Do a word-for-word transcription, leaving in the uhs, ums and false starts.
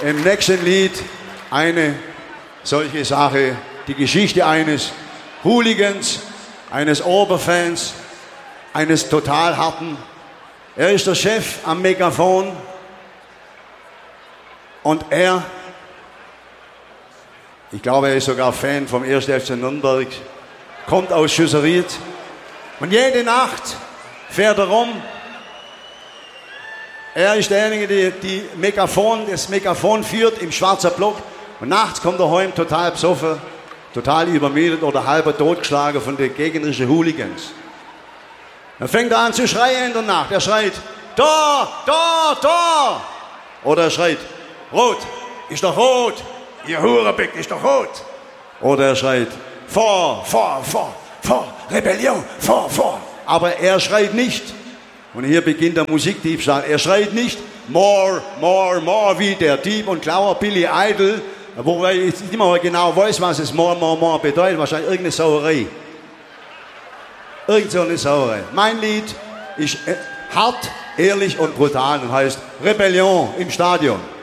im nächsten Lied eine solche Sache, die Geschichte eines Hooligans, eines Oberfans, eines total harten. Er ist der Chef am Megafon und er, ich glaube, er ist sogar Fan vom ersten F C Nürnberg, kommt aus Schüsseried und jede Nacht fährt er rum. Er ist derjenige, der die Megafon, das Megafon führt im schwarzen Block und nachts kommt er heim total besoffen, total übermüdet oder halber totgeschlagen von den gegnerischen Hooligans. Dann fängt er an zu schreien in der Nacht. Er schreit, Tor, Tor, Tor! Oder er schreit, Rot, ist doch rot! Ihr Hurenbeck, ist doch rot! Oder er schreit, vor, vor, vor, vor, Rebellion, vor, vor! Aber er schreit nicht. Und hier beginnt der Musikdiebstahl. Er schreit nicht, more, more, more, wie der Dieb und Klauer Billy Idol, wobei ich nicht mehr genau weiß, was es more, more, more bedeutet. Wahrscheinlich irgendeine Sauerei. Irgend so eine Sauerei. Mein Lied ist hart, ehrlich und brutal und heißt Rebellion im Stadion.